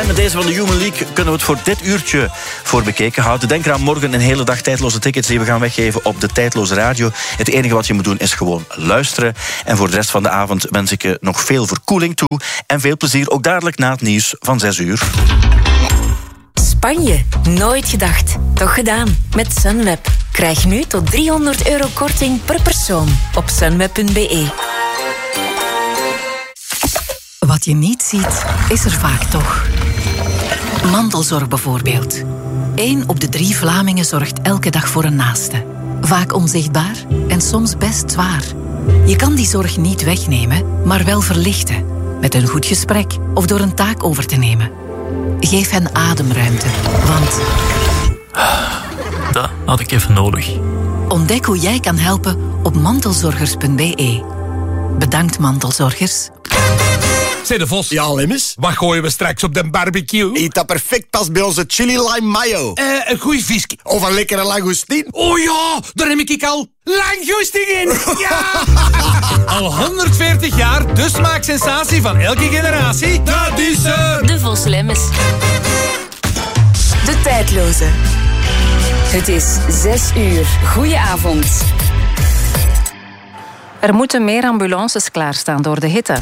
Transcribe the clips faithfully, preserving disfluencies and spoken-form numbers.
En met deze van de Human League kunnen we het voor dit uurtje voor bekeken houden. Denk eraan, morgen een hele dag tijdloze tickets die we gaan weggeven op de Tijdloze Radio. Het enige wat je moet doen is gewoon luisteren. En voor de rest van de avond wens ik je nog veel verkoeling toe. En veel plezier, ook dadelijk na het nieuws van zes uur. Spanje, nooit gedacht. Toch gedaan. Met Sunweb. Krijg nu tot driehonderd euro korting per persoon op sunweb punt be. Wat je niet ziet, is er vaak toch. Mantelzorg bijvoorbeeld. Eén op de drie Vlamingen zorgt elke dag voor een naaste. Vaak onzichtbaar en soms best zwaar. Je kan die zorg niet wegnemen, maar wel verlichten. Met een goed gesprek of door een taak over te nemen. Geef hen ademruimte, want... Dat had ik even nodig. Ontdek hoe jij kan helpen op mantelzorgers punt be. Bedankt, mantelzorgers. Zeg de Vos. Ja, Lemmes? Wat gooien we straks op de barbecue? Eet dat perfect past bij onze chili lime mayo. Eh, een goeie visje. Of een lekkere langoustine. Oh ja, daar heb ik al langoustine in. Ja! Al honderdveertig jaar, de smaaksensatie van elke generatie. Dat is er. De Vos Lemmes. De Tijdloze. Het is zes uur. Goedenavond. Er moeten meer ambulances klaarstaan door de hitte.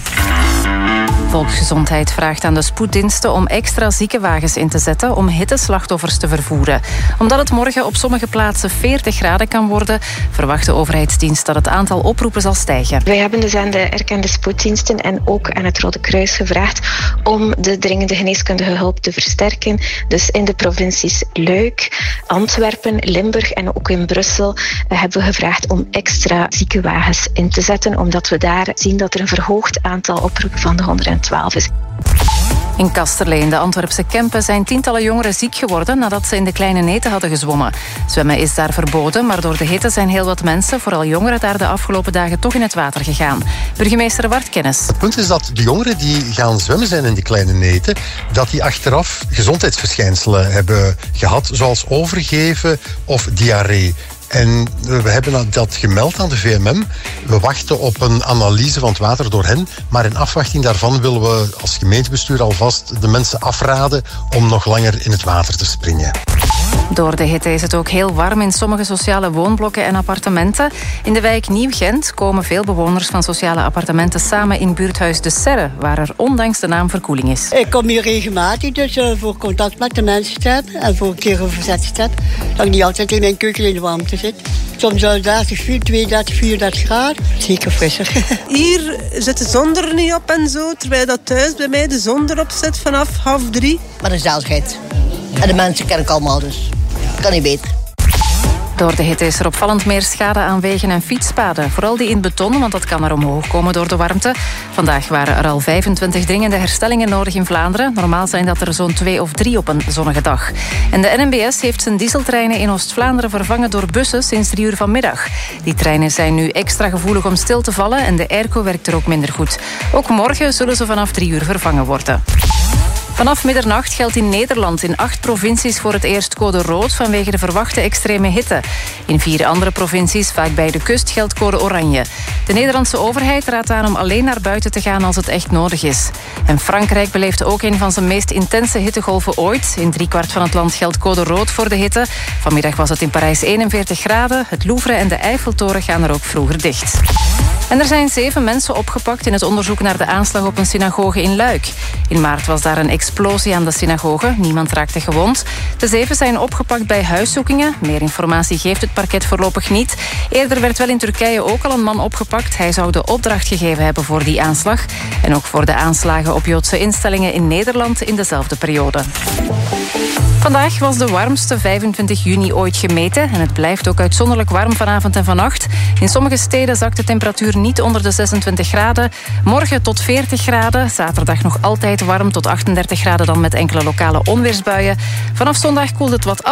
Volksgezondheid vraagt aan de spoeddiensten om extra ziekenwagens in te zetten om hitteslachtoffers te vervoeren. Omdat het morgen op sommige plaatsen veertig graden kan worden, verwacht de overheidsdienst dat het aantal oproepen zal stijgen. Wij hebben dus aan de erkende spoeddiensten en ook aan het Rode Kruis gevraagd om de dringende geneeskundige hulp te versterken. Dus in de provincies Luik, Antwerpen, Limburg en ook in Brussel hebben we gevraagd om extra ziekenwagens in te zetten, omdat we daar zien dat er een verhoogd aantal oproepen van de honderdtwaalf is. In Kasterlee in de Antwerpse Kempen zijn tientallen jongeren ziek geworden nadat ze in de Kleine Neten hadden gezwommen. Zwemmen is daar verboden, maar door de hitte zijn heel wat mensen, vooral jongeren, daar de afgelopen dagen toch in het water gegaan. Burgemeester Wart Kennis. Het punt is dat de jongeren die gaan zwemmen zijn in die Kleine Neten, dat die achteraf gezondheidsverschijnselen hebben gehad, zoals overgeven of diarree. En we hebben dat gemeld aan de V M M. We wachten op een analyse van het water door hen. Maar in afwachting daarvan willen we als gemeentebestuur alvast de mensen afraden om nog langer in het water te springen. Door de hitte is het ook heel warm in sommige sociale woonblokken en appartementen. In de wijk Nieuw-Gent komen veel bewoners van sociale appartementen samen in buurthuis De Serre, waar er ondanks de naam verkoeling is. Ik kom hier regelmatig, dus uh, voor contact met de mensen te hebben en voor een keer een verzet te zetten. Dat ik niet altijd in mijn keuken in de warmte zit. Soms uh, dertig, tweeëndertig, vierendertig graden. Zeker frisser. Hier zit de zon er niet op en zo, terwijl dat thuis bij mij de zon erop zit vanaf half drie. Maar de gezelligheid. En de mensen ken ik allemaal, dus kan niet beter. Door de hitte is er opvallend meer schade aan wegen en fietspaden. Vooral die in beton, want dat kan er omhoog komen door de warmte. Vandaag waren er al vijfentwintig dringende herstellingen nodig in Vlaanderen. Normaal zijn dat er zo'n twee of drie op een zonnige dag. En de N M B S heeft zijn dieseltreinen in Oost-Vlaanderen vervangen door bussen sinds drie uur vanmiddag. Die treinen zijn nu extra gevoelig om stil te vallen en de airco werkt er ook minder goed. Ook morgen zullen ze vanaf drie uur vervangen worden. Vanaf middernacht geldt in Nederland in acht provincies voor het eerst code rood vanwege de verwachte extreme hitte. In vier andere provincies, vaak bij de kust, geldt code oranje. De Nederlandse overheid raadt aan om alleen naar buiten te gaan als het echt nodig is. En Frankrijk beleeft ook een van zijn meest intense hittegolven ooit. In driekwart van het land geldt code rood voor de hitte. Vanmiddag was het in Parijs eenenveertig graden. Het Louvre en de Eiffeltoren gaan er ook vroeger dicht. En er zijn zeven mensen opgepakt in het onderzoek naar de aanslag op een synagoge in Luik. In maart was daar een explosie aan de synagoge. Niemand raakte gewond. De zeven zijn opgepakt bij huiszoekingen. Meer informatie geeft het parket voorlopig niet. Eerder werd wel in Turkije ook al een man opgepakt. Hij zou de opdracht gegeven hebben voor die aanslag. En ook voor de aanslagen op Joodse instellingen in Nederland in dezelfde periode. Vandaag was de warmste vijfentwintig juni ooit gemeten en het blijft ook uitzonderlijk warm vanavond en vannacht. In sommige steden zakt de temperatuur niet onder de zesentwintig graden. Morgen tot veertig graden, zaterdag nog altijd warm tot achtendertig graden dan met enkele lokale onweersbuien. Vanaf zondag koelt het wat af.